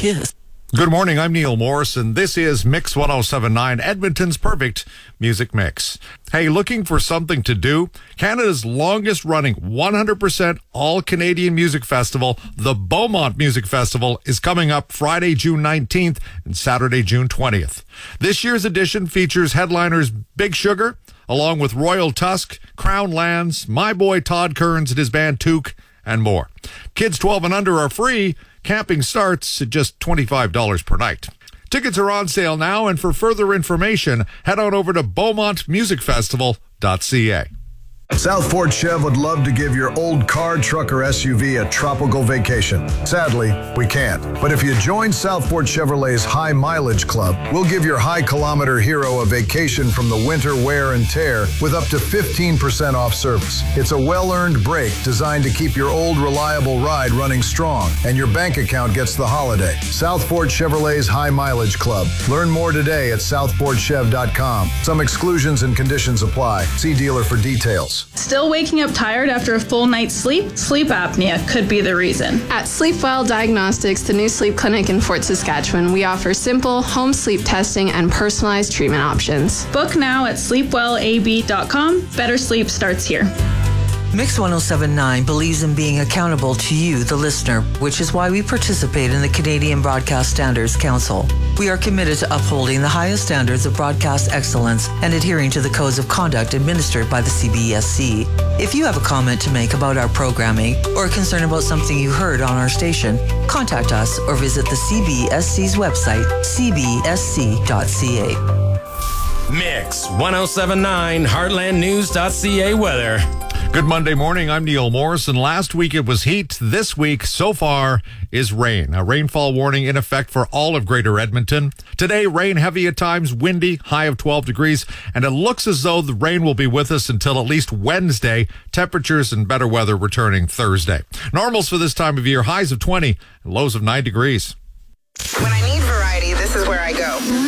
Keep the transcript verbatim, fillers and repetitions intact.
Kiss. Good morning, I'm Neil Morris, and this is Mix one oh seven point nine, Edmonton's perfect music mix. Hey, looking for something to do? Canada's longest-running one hundred percent all-Canadian music festival, the Beaumont Music Festival, is coming up Friday, June nineteenth and Saturday, June twentieth. This year's edition features headliners Big Sugar, along with Royal Tusk, Crown Lands, My Boy Todd Kearns and his band Took, and more. Kids twelve and under are free. Camping starts at just twenty-five dollars per night. Tickets are on sale now, and for further information, head on over to beaumont music festival dot c a. Southport Chev would love to give your old car, truck, or S U V a tropical vacation. Sadly, we can't. But if you join Southport Chevrolet's High Mileage Club, we'll give your high-kilometer hero a vacation from the winter wear and tear with up to fifteen percent off service. It's a well-earned break designed to keep your old, reliable ride running strong, and your bank account gets the holiday. Southport Chevrolet's High Mileage Club. Learn more today at southport chev dot com. Some exclusions and conditions apply. See dealer for details. Still waking up tired after a full night's sleep? Sleep apnea could be the reason. At Sleepwell Diagnostics, the new sleep clinic in Fort Saskatchewan, we offer simple home sleep testing and personalized treatment options. Book now at sleep well a b dot com. Better sleep starts here. Mix one oh seven point nine believes in being accountable to you, the listener, which is why we participate in the Canadian Broadcast Standards Council. We are committed to upholding the highest standards of broadcast excellence and adhering to the codes of conduct administered by the C B S C. If you have a comment to make about our programming or a concern about something you heard on our station, contact us or visit the C B S C's website, c b s c dot c a. Mix one oh seven point nine heartland news dot c a weather. Good Monday morning, I'm Neil Morris, and last week it was heat. This week, so far, is rain. A rainfall warning in effect for all of Greater Edmonton. Today, rain heavy at times, windy, high of twelve degrees, and it looks as though the rain will be with us until at least Wednesday. Temperatures and better weather returning Thursday. Normals for this time of year, highs of twenty and lows of nine degrees. When I need variety, this is where I go.